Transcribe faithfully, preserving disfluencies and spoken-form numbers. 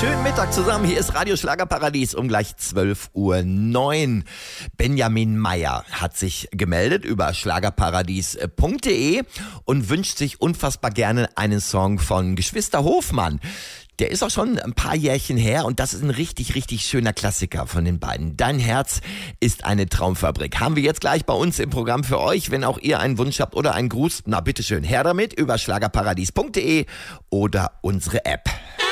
Schönen Mittag zusammen, hier ist Radio Schlagerparadies um gleich zwölf Uhr neun. Benjamin Meyer hat sich gemeldet über schlagerparadies punkt de und wünscht sich unfassbar gerne einen Song von Geschwister Hofmann. Der ist auch schon ein paar Jährchen her und das ist ein richtig, richtig schöner Klassiker von den beiden. Dein Herz ist eine Traumfabrik. Haben wir jetzt gleich bei uns im Programm für euch. Wenn auch ihr einen Wunsch habt oder einen Gruß, na bitteschön, her damit über schlagerparadies punkt de oder unsere App.